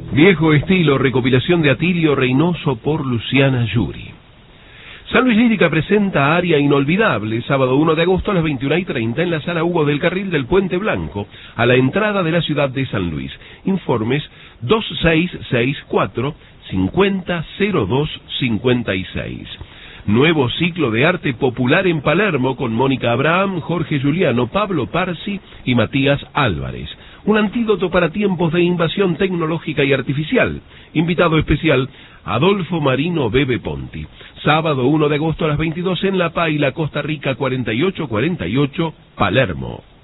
Viejo estilo, recopilación de Atilio Reynoso por Luciana Yuri. San Luis Lírica presenta Aria Inolvidable, sábado 1 de agosto a las 21:30 en la Sala Hugo del Carril del Puente Blanco, a la entrada de la ciudad de San Luis. Informes 2664 500256. Nuevo ciclo de arte popular en Palermo con Mónica Abraham, Jorge Giuliano, Pablo Parsi y Matías Álvarez. Un antídoto para tiempos de invasión tecnológica y artificial. Invitado especial, Adolfo Marino Bebe Ponti. Sábado 1 de agosto a las 22 en La Paila, Costa Rica 4848, Palermo.